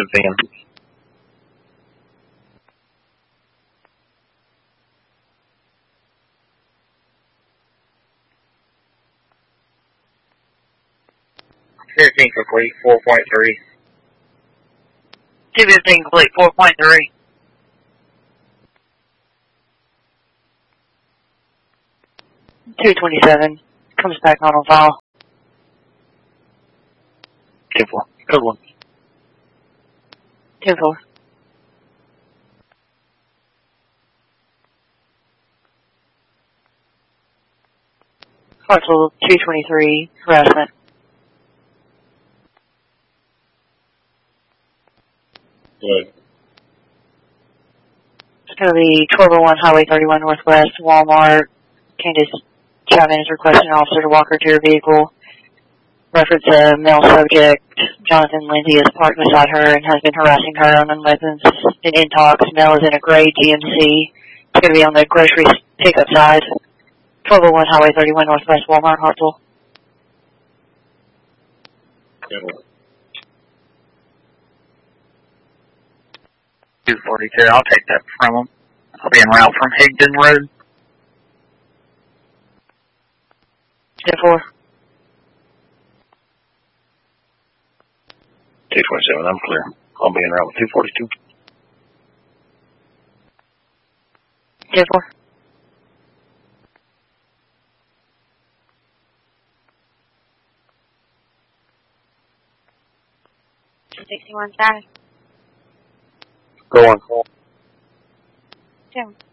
van. Fifteen complete, 4.3. 215 complete, 4.3. $227 comes back on file. 10-4. Good one. 10-4. Hartsville 223 harassment. Good. It's going to be 1201 Highway 31 Northwest, Walmart. Candace Chapman is requesting an officer to walk her to her vehicle. Reference a male subject. Jonathan Lindsay is parked beside her and has been harassing her on weapons and intox. Male is in a gray GMC. It's going to be on the grocery pickup side. 1201 Highway 31 Northwest, Walmart, Hartsville. Good one. 242, I'll take that from him. I'll be en route from Higdon Road. 10-4. 227, I'm clear. I'll be en route with 242. 10-4. 61 status. Go on. Jim.